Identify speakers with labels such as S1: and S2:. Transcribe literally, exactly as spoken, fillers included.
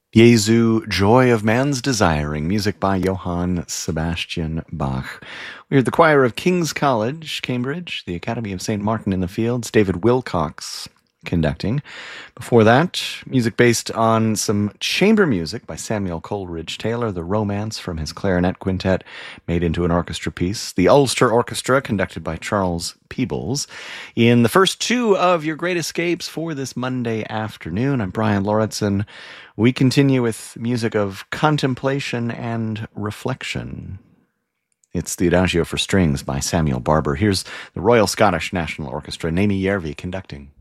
S1: Jesu, Joy of Man's Desiring, music by Johann Sebastian Bach. We heard the choir of King's College, Cambridge, the Academy of Saint Martin in the Fields, David Wilcox conducting. Before that, music based on some chamber music by Samuel Coleridge Taylor, the Romance from his clarinet quintet made into an orchestra piece. The Ulster Orchestra, conducted by Charles Peebles. In the first two of your great escapes for this Monday afternoon, I'm Brian Lauritsen. We continue with music of contemplation and reflection. It's the Adagio for Strings by Samuel Barber. Here's the Royal Scottish National Orchestra, Naomi Järvi conducting.